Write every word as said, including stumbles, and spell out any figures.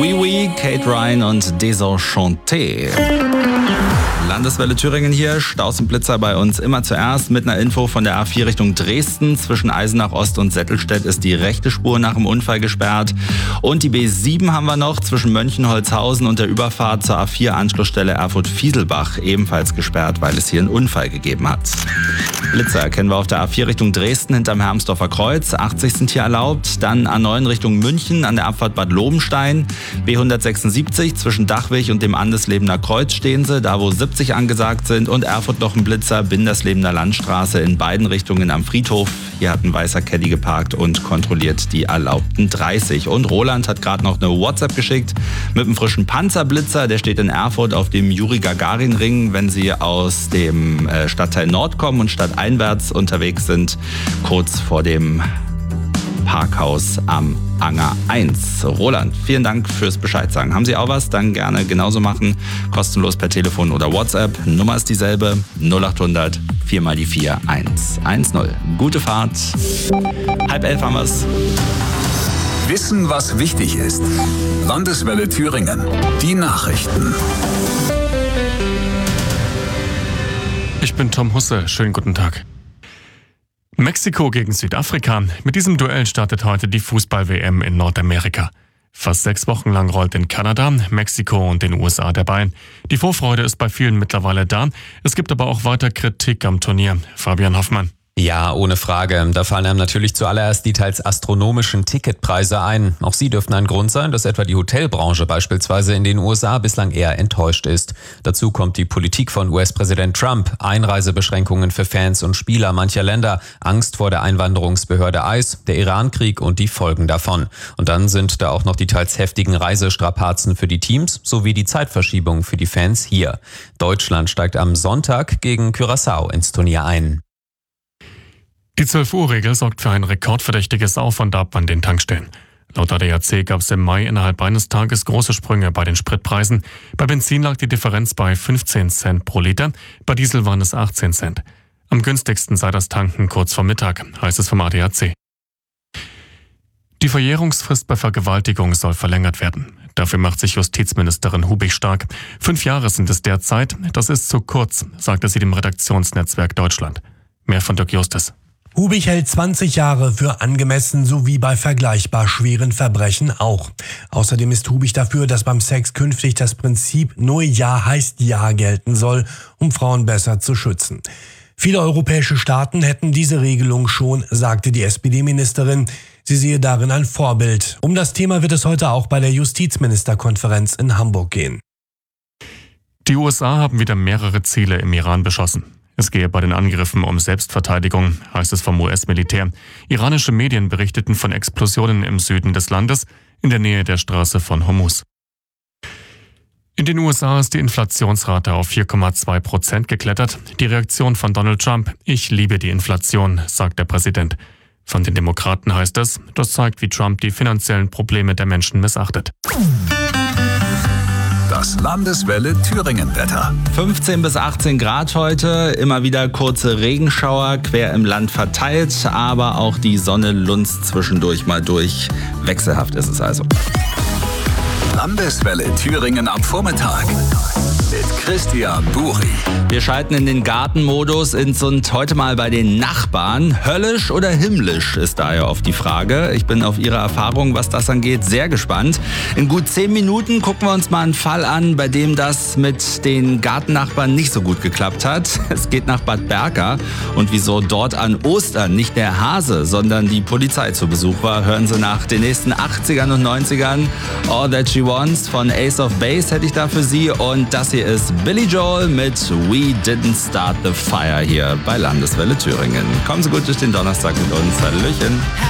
Oui, oui, Kate Ryan und Désenchanté. Landeswelle Thüringen hier, Staus und Blitzer bei uns immer zuerst mit einer Info von der A vier Richtung Dresden. Zwischen Eisenach Ost und Settelstedt ist die rechte Spur nach dem Unfall gesperrt. Und die B sieben haben wir noch zwischen Mönchenholzhausen und der Überfahrt zur A vier Anschlussstelle Erfurt-Fieselbach ebenfalls gesperrt, weil es hier einen Unfall gegeben hat. Blitzer kennen wir auf der A vier Richtung Dresden hinterm Hermsdorfer Kreuz, achtzig sind hier erlaubt. Dann A neun Richtung München an der Abfahrt Bad Lobenstein, B hundertsechsundsiebzig zwischen Dachwig und dem Andeslebener Kreuz stehen sie, da wo siebzig angesagt sind, und Erfurt noch ein Blitzer, Binderslebener Landstraße in beiden Richtungen am Friedhof. Hier hat ein weißer Caddy geparkt und kontrolliert die erlaubten dreißig. Und Roland hat gerade noch eine WhatsApp geschickt mit einem frischen Panzerblitzer, der steht in Erfurt auf dem Juri-Gagarin-Ring, wenn Sie aus dem Stadtteil Nord kommen und stadteinwärts unterwegs sind, kurz vor dem Parkhaus am Anger eins. Roland, vielen Dank fürs Bescheid sagen. Haben Sie auch was? Dann gerne genauso machen. Kostenlos per Telefon oder WhatsApp. Nummer ist dieselbe. null achthundert vier mal die vier eins eins null. Gute Fahrt. Halb elf haben wir's. Wissen, was wichtig ist. Landeswelle Thüringen. Die Nachrichten. Ich bin Tom Husse. Schönen guten Tag. Mexiko gegen Südafrika. Mit diesem Duell startet heute die Fußball-W M in Nordamerika. Fast sechs Wochen lang rollt in Kanada, Mexiko und den U S A der Ball. Die Vorfreude ist bei vielen mittlerweile da. Es gibt aber auch weiter Kritik am Turnier. Fabian Hoffmann. Ja, ohne Frage. Da fallen einem natürlich zuallererst die teils astronomischen Ticketpreise ein. Auch sie dürften ein Grund sein, dass etwa die Hotelbranche beispielsweise in den U S A bislang eher enttäuscht ist. Dazu kommt die Politik von U S-Präsident Trump, Einreisebeschränkungen für Fans und Spieler mancher Länder, Angst vor der Einwanderungsbehörde I C E, der Irankrieg und die Folgen davon. Und dann sind da auch noch die teils heftigen Reisestrapazen für die Teams sowie die Zeitverschiebung für die Fans hier. Deutschland steigt am Sonntag gegen Curaçao ins Turnier ein. Die zwölf-Uhr-Regel sorgt für ein rekordverdächtiges Auf und Ab an den Tankstellen. Laut A D A C gab es im Mai innerhalb eines Tages große Sprünge bei den Spritpreisen. Bei Benzin lag die Differenz bei fünfzehn Cent pro Liter, bei Diesel waren es achtzehn Cent. Am günstigsten sei das Tanken kurz vor Mittag, heißt es vom A D A C. Die Verjährungsfrist bei Vergewaltigung soll verlängert werden. Dafür macht sich Justizministerin Hubig stark. Fünf Jahre sind es derzeit, das ist zu kurz, sagte sie dem Redaktionsnetzwerk Deutschland. Mehr von Dirk Justus. Hubig hält zwanzig Jahre für angemessen, sowie bei vergleichbar schweren Verbrechen auch. Außerdem ist Hubig dafür, dass beim Sex künftig das Prinzip nur Ja heißt Ja gelten soll, um Frauen besser zu schützen. Viele europäische Staaten hätten diese Regelung schon, sagte die S P D-Ministerin. Sie sehe darin ein Vorbild. Um das Thema wird es heute auch bei der Justizministerkonferenz in Hamburg gehen. Die U S A haben wieder mehrere Ziele im Iran beschossen. Es gehe bei den Angriffen um Selbstverteidigung, heißt es vom U S-Militär. Iranische Medien berichteten von Explosionen im Süden des Landes, in der Nähe der Straße von Hormuz. In den U S A ist die Inflationsrate auf vier Komma zwei Prozent geklettert. Die Reaktion von Donald Trump: Ich liebe die Inflation, sagt der Präsident. Von den Demokraten heißt es, das zeigt, wie Trump die finanziellen Probleme der Menschen missachtet. Das Landeswelle Thüringen-Wetter. fünfzehn bis achtzehn Grad heute, immer wieder kurze Regenschauer quer im Land verteilt, aber auch die Sonne lunzt zwischendurch mal durch. Wechselhaft ist es also. Landeswelle Thüringen am Vormittag mit Christian Buri. Wir schalten in den Gartenmodus ins und heute mal bei den Nachbarn. Höllisch oder himmlisch ist daher oft die Frage. Ich bin auf Ihre Erfahrung, was das angeht, sehr gespannt. In gut zehn Minuten gucken wir uns mal einen Fall an, bei dem das mit den Gartennachbarn nicht so gut geklappt hat. Es geht nach Bad Berka und wieso dort an Ostern nicht der Hase, sondern die Polizei zu Besuch war, hören Sie nach den nächsten achtzigern und neunzigern. All That She Wants von Ace of Base hätte ich da für Sie, und das hier ist Billy Joel mit We Didn't Start the Fire hier bei Landeswelle Thüringen. Kommen Sie gut durch den Donnerstag mit uns. Hallöchen.